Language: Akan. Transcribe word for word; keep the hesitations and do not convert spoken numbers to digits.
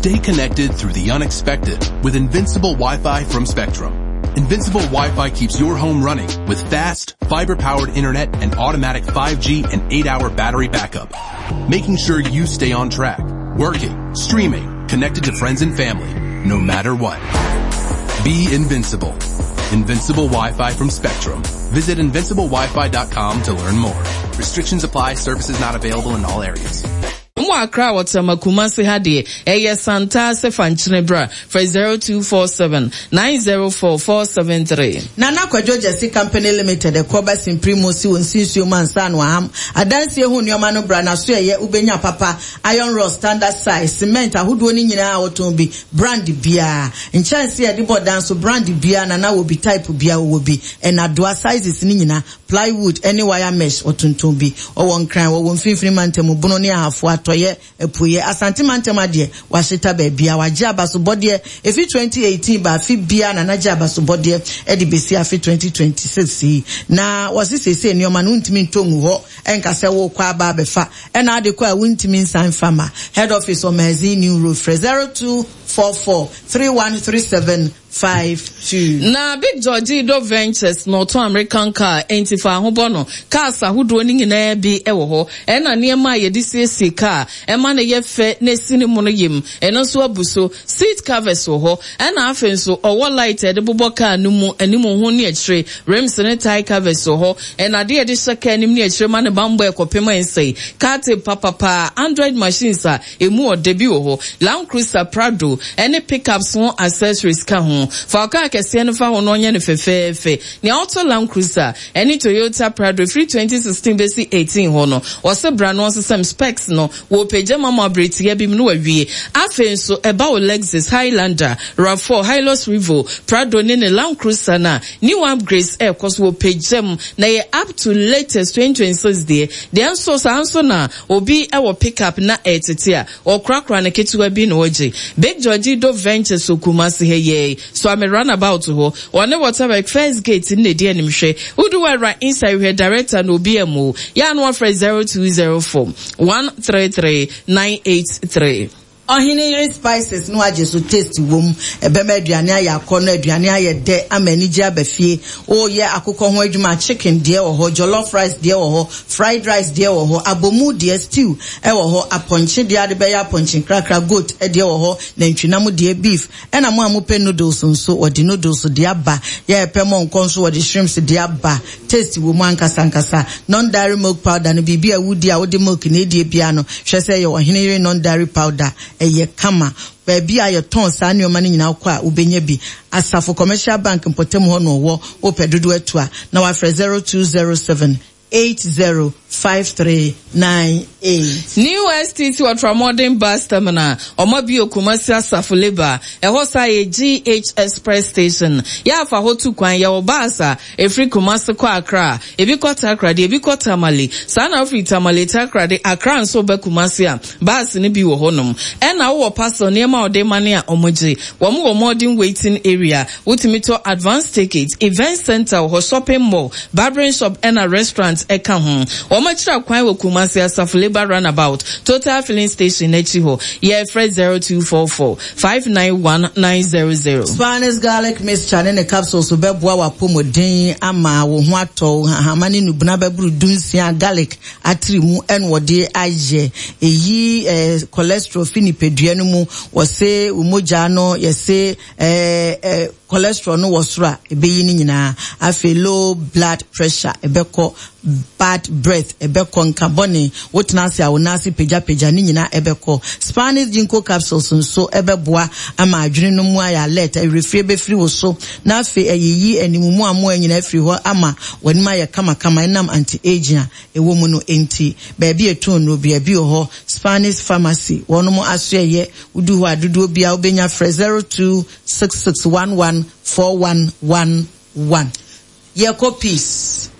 Stay connected through the unexpected with Invincible Wi-Fi from Spectrum. Invincible Wi-Fi keeps your home running with fast, fiber-powered internet and automatic five G and eight hour battery backup, making sure you stay on track, working, streaming, connected to friends and family, no matter what. Be invincible. Invincible Wi-Fi from Spectrum. Visit invincible wi fi dot com to learn more. Restrictions apply. Services not available in all areas. Mwakra watama Kumasi hadi eye Santa se fanchinebra for zero two four seven nine zero four four seven three. Nana kwa Jesse Company Limited e koba simprimo si wonsinsuo mansan wa ham adanse hu nneoma no bra na so ye ubenya papa iron rod standard size cement ahodo ni nyina awoton bi brand bia nchanse e de bodan so brand bia na na wo bi type bia wo bi e na doa sizes ni nyina plywood any wire mesh otonton bi o won kran wo won finfini mantem buno ne ahafo atoye epuye asante mantem ade wa shita ba bia wa je abasobode efi twenty eighteen ba fi bia na na je abasobode e de besi afi twenty twenty-six na wasisese nneoma no ntimi ntongu ho enkase wo kwa aba befa e na ade kwa wuntimi nsan fama head office o Mazi New Road zero two four four three one three seven five two. Na Big George Do Ventures no to American car entifa hobono cars ahodo ni nyina bi ewo ho e na niema ye disesi car e ma na ye fe na sini mu no yim e no so abuso seat covers ho e na afen so owo light e de bobo car no mu animu ho ne akire rims ne tie covers ho e na de de shaka anim ne akire ma ne bambo e kopema ensei car te papa pa Android machines a emu o debi ho Land Cruiser Prado any pickups one accessories ka ho for car kese no fa ho no nya ne fefefe ne auto Land Cruiser any Toyota Prado free twenty sixteen basi eighteen ho no wose bra no some specs no wo page mama breti ya bi no awie afen so eba o Lexus Highlander RAV four Hilux Revo Prado ne ne Land Cruiser na new upgrades e cause wo page em na ye up to latest twenty twenty-six there then so sanso na obi e wo pickup na etete a okrakra na ketuwa bi no oje Big George Do Ventures Kumasi heye so I'm a runabout ho one whatever first gate in the D N M hwe udu right inside here director no B M O ya no for zero two zero four one three three nine eight three. Ohine spices no aje so taste wom ebema aduane aye akono aduane aye de amanije abafie o ye akoko ho adwuma chicken de wo ho jollof rice de wo ho fried rice de wo ho abomu de stew e wo ho aponche de ade be ya aponche krakra goat e de wo ho na ntwinam de beef e na mo amope noodles nso wo de noodles de aba ye pemo nko nso wo de shrimps de aba taste wom ankasa ankasa non dairy milk powder no bibia wudi a wo de milk na de bia no hwese ye ohine non dairy powder eye kama baby aye ton sa ne o mani nyina kwa ubenya bi Asafo Commercial Bank mpotem ho no wo opedodo atua na wa zero two zero seven eight zero five three nine eight. New S T T Ultra Modern Bus Terminal Omabi Kumasi Asafo Labor e hosa ye G H Express Station ya fa hotu kwan ya obasa e free Kumasi kwa Accra e bi kwata Accra de e bi kwata Tamale sana free Tamale ta Accra de Accra nso be Kumasi a bus ni bi wo honom e na wo pastor niema ode mane a omoje wo mo modern waiting area ultimate advanced tickets event center ho shopping mall barbering shop and a restaurant e ka ho Omachira kwan wo Kumasi Asafo Labor runabout Total Filling Station echi ho ye fresh zero two four four five nine one nine zero zero. Spanish garlic mixture ne capsules so beboa wa pomodin ama wo ho ato hamani nubuna bebru dunsia garlic atrimu en wode aje eyi eh, cholesterol fini pedua no mu wo se umoja no ye se eh, eh, cholesterol no wasra ebeyi ni nyina afi low blood pressure ebeko bad breath ebeko nkabone wotinasi awonasi peja peja ni nyina ebeko Spanish ginkgo capsules nso ebeboa ama adwene no mu aya alert e refre be free wo so na afi eyiyi animumu amo nyina afri ho ama wanima ya kama kama enam anti aging ewo mu no enti ba bi eton no bia bi ho Spanish pharmacy wono aso eye udu ho adudu bia obenya zero two six six one one four one one one. Yeko peace.